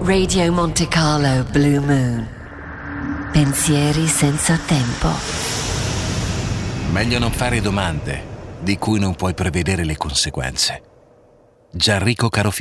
Radio Monte Carlo Blue Moon. Pensieri senza tempo. Meglio non fare domande di cui non puoi prevedere le conseguenze. Gianrico Carofilo.